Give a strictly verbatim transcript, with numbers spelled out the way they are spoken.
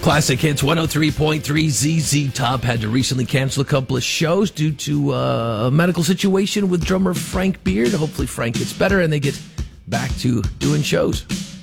Classic Hits one oh three point three. Z Z Top had to recently cancel a couple of shows due to uh, a medical situation with drummer Frank Beard. Hopefully Frank gets better and they get back to doing shows.